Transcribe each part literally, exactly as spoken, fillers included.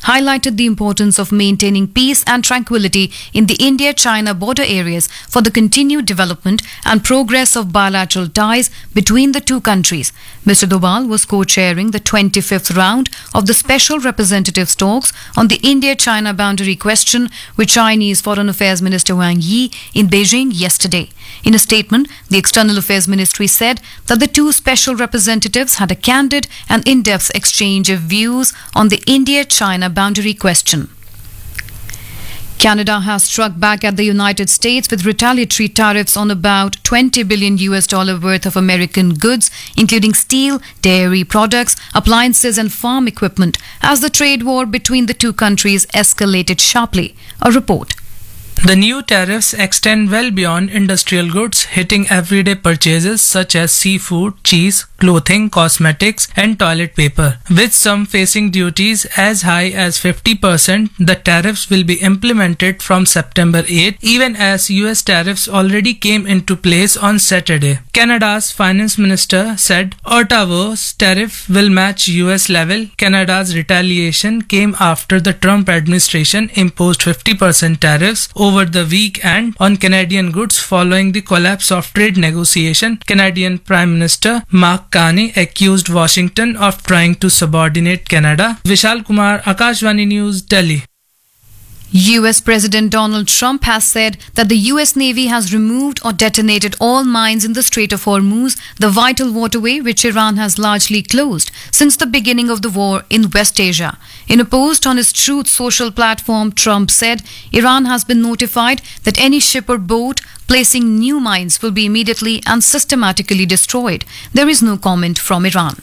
highlighted the importance of maintaining peace and tranquility in the India-China border areas for the continued development and progress of bilateral ties between the two countries. Mister Doval was co-chairing the twenty-fifth round of the Special Representatives talks on the India-China boundary question with Chinese Foreign Affairs Minister Wang Yi in Beijing yesterday. In a statement, the External Affairs Ministry said that the two special representatives had a candid and in-depth exchange of views on the India-China boundary question. Canada has struck back at the United States with retaliatory tariffs on about twenty billion U S dollar worth of American goods, including steel, dairy products, appliances and farm equipment, as the trade war between the two countries escalated sharply. A report. The new tariffs extend well beyond industrial goods, hitting everyday purchases such as seafood, cheese, clothing, cosmetics, and toilet paper. With some facing duties as high as fifty percent, the tariffs will be implemented from September eighth, even as U S tariffs already came into place on Saturday. Canada's finance minister said Ottawa's tariff will match U S level. Canada's retaliation came after the Trump administration imposed fifty percent tariffs over the weekend on Canadian goods following the collapse of trade negotiation. Canadian Prime Minister Mark Carney accused Washington of trying to subordinate Canada. Vishal Kumar, Akashvani News, Delhi. U S President Donald Trump has said that the U S Navy has removed or detonated all mines in the Strait of Hormuz, the vital waterway which Iran has largely closed since the beginning of the war in West Asia. In a post on his Truth Social platform, Trump said Iran has been notified that any ship or boat placing new mines will be immediately and systematically destroyed. There is no comment from Iran.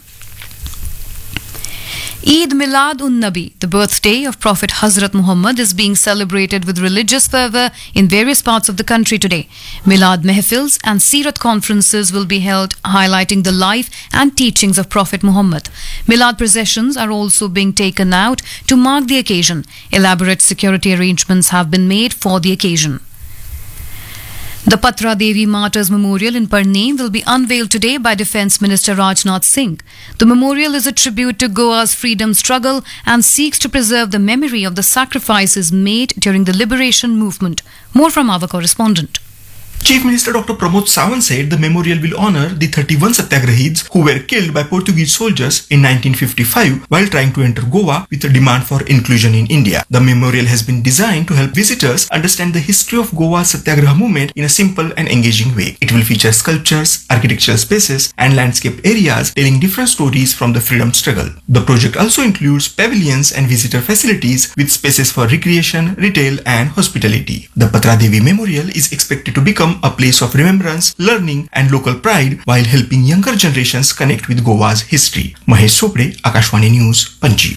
Eid Milad-un-Nabi, the birthday of Prophet Hazrat Muhammad, is being celebrated with religious fervour in various parts of the country today. Milad Mehfils and Sirat conferences will be held highlighting the life and teachings of Prophet Muhammad. Milad processions are also being taken out to mark the occasion. Elaborate security arrangements have been made for the occasion. The Patra Devi Martyrs Memorial in Parnem will be unveiled today by Defence Minister Rajnath Singh. The memorial is a tribute to Goa's freedom struggle and seeks to preserve the memory of the sacrifices made during the liberation movement. More from our correspondent. Chief Minister Doctor Pramod Sawant said the memorial will honour the thirty-one Satyagrahis who were killed by Portuguese soldiers in nineteen fifty-five while trying to enter Goa with a demand for inclusion in India. The memorial has been designed to help visitors understand the history of Goa's Satyagraha movement in a simple and engaging way. It will feature sculptures, architectural spaces and landscape areas telling different stories from the freedom struggle. The project also includes pavilions and visitor facilities with spaces for recreation, retail and hospitality. The Patra Devi Memorial is expected to become a place of remembrance, learning and local pride while helping younger generations connect with Goa's history. Mahesh Sopde, Akashvani News, Panji.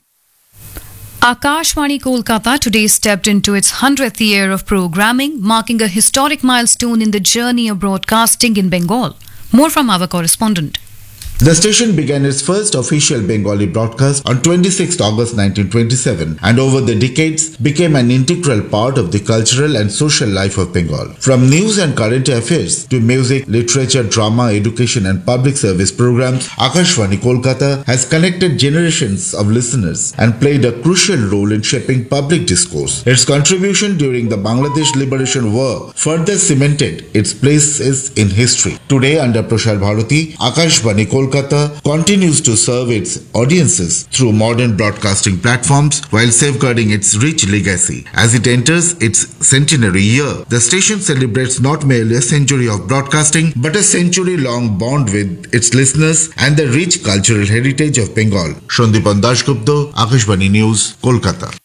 Akashvani Kolkata today stepped into its hundredth year of programming, marking a historic milestone in the journey of broadcasting in Bengal. More from our correspondent. The station began its first official Bengali broadcast on twenty-sixth August nineteen twenty-seven and over the decades became an integral part of the cultural and social life of Bengal. From news and current affairs to music, literature, drama, education and public service programs, Akashvani Kolkata has connected generations of listeners and played a crucial role in shaping public discourse. Its contribution during the Bangladesh Liberation War further cemented its place in history. Today, under Prashar Bharati, Akashvani Kolkata Kolkata continues to serve its audiences through modern broadcasting platforms while safeguarding its rich legacy. As it enters its centenary year, the station celebrates not merely a century of broadcasting but a century-long bond with its listeners and the rich cultural heritage of Bengal. Shandipan Dasgupta, Akashvani News, Kolkata.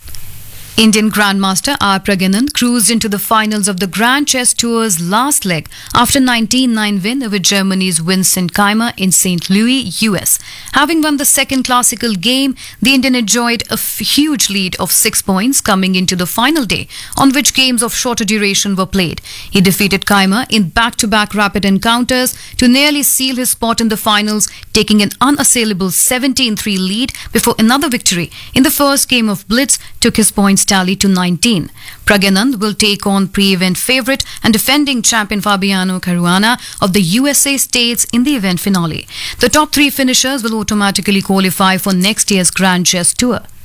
Indian Grandmaster R. Pragyanand cruised into the finals of the Grand Chess Tour's last leg after nineteen nine win over Germany's Vincent Keimer in Saint Louis, U S. Having won the second classical game, the Indian enjoyed a f- huge lead of six points coming into the final day, on which games of shorter duration were played. He defeated Keimer in back-to-back rapid encounters to nearly seal his spot in the finals, taking an unassailable seventeen three lead before another victory in the first game of Blitz took his points tally to nineteen. Pragyanand will take on pre-event favourite and defending champion Fabiano Caruana of the U S A States in the event finale. The top three finishers will automatically qualify for next year's Grand Chess Tour.